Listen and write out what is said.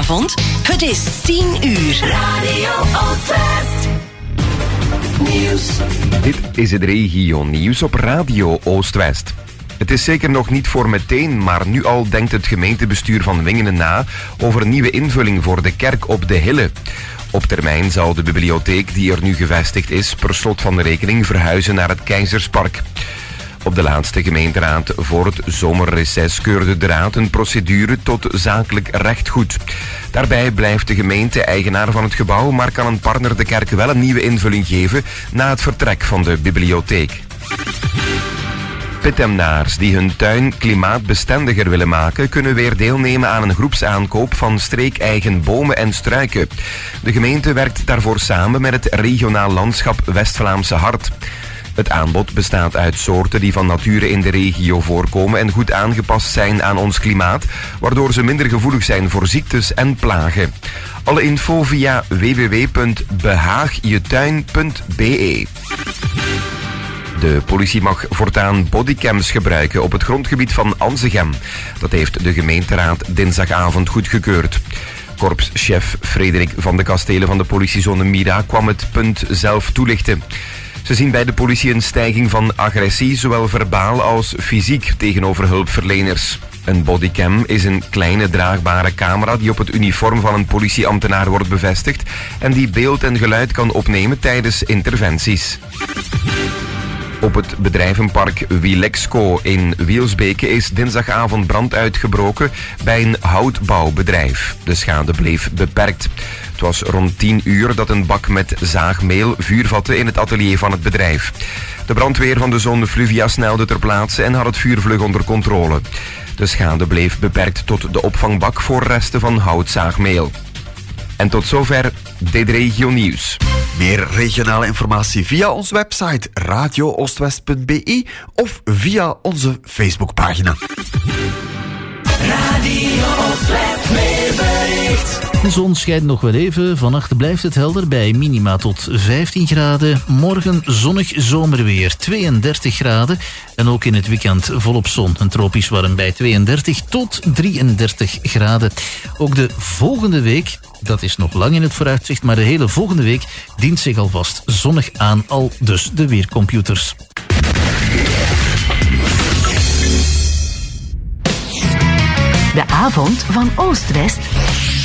avond. Het is 10 uur. Radio Oostwest. Nieuws. Dit is het regio nieuws op Radio Oostwest. Het is zeker nog niet voor meteen, maar nu al denkt het gemeentebestuur van Wingenen na over een nieuwe invulling voor de kerk op de Hille. Op termijn zal de bibliotheek die er nu gevestigd is per slot van de rekening verhuizen naar het Keizerspark. Op de laatste gemeenteraad voor het zomerreces keurde de raad een procedure tot zakelijk recht goed. Daarbij blijft de gemeente eigenaar van het gebouw, maar kan een partner de kerk wel een nieuwe invulling geven na het vertrek van de bibliotheek. Pitemnaars die hun tuin klimaatbestendiger willen maken, kunnen weer deelnemen aan een groepsaankoop van streekeigen bomen en struiken. De gemeente werkt daarvoor samen met het regionaal landschap West-Vlaamse Hart. Het aanbod bestaat uit soorten die van nature in de regio voorkomen en goed aangepast zijn aan ons klimaat, waardoor ze minder gevoelig zijn voor ziektes en plagen. Alle info via www.behaagjetuin.be. De politie mag voortaan bodycams gebruiken op het grondgebied van Anzegem. Dat heeft de gemeenteraad dinsdagavond goedgekeurd. Korpschef Frederik van de Kastelen van de politiezone Mira kwam het punt zelf toelichten. Ze zien bij de politie een stijging van agressie, zowel verbaal als fysiek, tegenover hulpverleners. Een bodycam is een kleine draagbare camera die op het uniform van een politieambtenaar wordt bevestigd en die beeld en geluid kan opnemen tijdens interventies. Op het bedrijvenpark Wilexco in Wielsbeke is dinsdagavond brand uitgebroken bij een houtbouwbedrijf. De schade bleef beperkt. Het was rond 10 uur dat een bak met zaagmeel vuur vatte in het atelier van het bedrijf. De brandweer van de zone Fluvia snelde ter plaatse en had het vuur vlug onder controle. De schade bleef beperkt tot de opvangbak voor resten van houtzaagmeel. En tot zover dit regio nieuws. Meer regionale informatie via onze website radiooostwest.be of via onze Facebookpagina. Radio Oostwest weerbericht. De zon schijnt nog wel even. Vannacht blijft het helder bij minima tot 15 graden. Morgen zonnig zomerweer, 32 graden. En ook in het weekend volop zon. Een tropisch warm bij 32 tot 33 graden. Ook de volgende week, dat is nog lang in het vooruitzicht, maar de hele volgende week dient zich alvast zonnig aan, al dus de weercomputers. De avond van Oostwest.